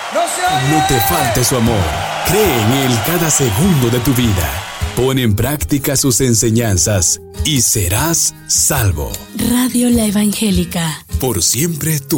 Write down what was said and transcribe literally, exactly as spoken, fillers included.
¡No se oye! No te falte su amor. Cree en Él cada segundo de tu vida. Pon en práctica sus enseñanzas y serás salvo. Radio La Evangélica. Por siempre tu